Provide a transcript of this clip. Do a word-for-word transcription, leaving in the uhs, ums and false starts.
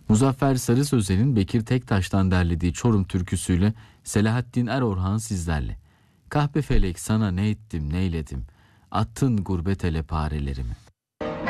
Muzaffer Sarı Sözen'in Bekir Tektaş'tan derlediği Çorum türküsüyle Selahattin Erorhan sizlerle. Kahpe felek sana ne ettim neyledim, attın gurbet ele parelerimi.